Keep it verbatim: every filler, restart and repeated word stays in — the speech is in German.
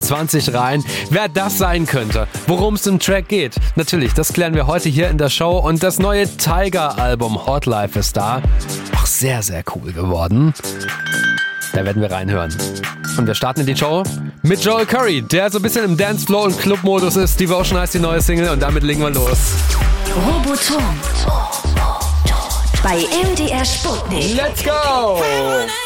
zwanzig rein, wer das sein könnte, worum es im Track geht. Natürlich, das klären wir heute hier in der Show und das neue Tyga-Album Hot Life ist da. Auch sehr, sehr cool geworden. Da werden wir reinhören. Und wir starten in die Show mit Joel Curry, der so ein bisschen im Dancefloor- und Club-Modus ist. Devotion heißt die neue Single und damit legen wir los. Roboton bei M D R Sputnik. Let's go!